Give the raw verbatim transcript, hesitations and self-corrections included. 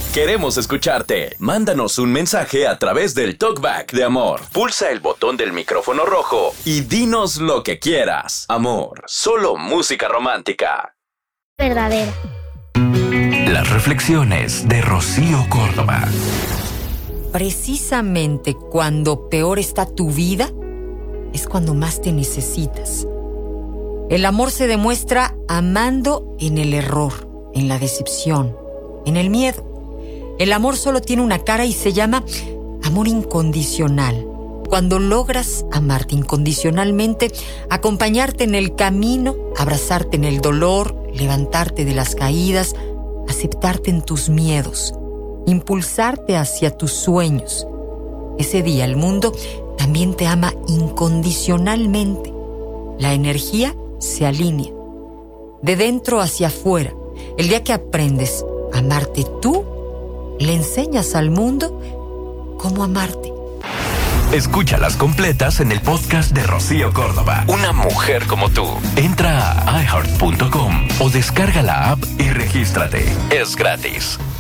Queremos escucharte. Mándanos un mensaje a través del TalkBack de Amor. Pulsa el botón del micrófono rojo y dinos lo que quieras. Amor, solo música romántica. Verdadera. Las reflexiones de Rocío Córdoba. Precisamente cuando peor está tu vida, es cuando más te necesitas. El amor se demuestra amando en el error, en la decepción, en el miedo. El amor solo tiene una cara y se llama amor incondicional. Cuando logras amarte incondicionalmente, acompañarte en el camino, abrazarte en el dolor, levantarte de las caídas, aceptarte en tus miedos, impulsarte hacia tus sueños. Ese día el mundo también te ama incondicionalmente. La energía se alinea. De dentro hacia afuera, el día que aprendes a amarte tú, le enseñas al mundo cómo amarte. Escúchalas completas en el podcast de Rocío Córdoba. Una mujer como tú. Entra a i heart punto com o descarga la app y regístrate. Es gratis.